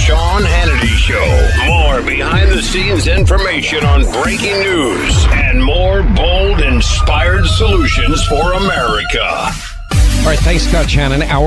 Sean Hannity Show. More behind-the-scenes information on breaking news and more bold, inspired solutions for America. All right, thanks, Scott Shannon.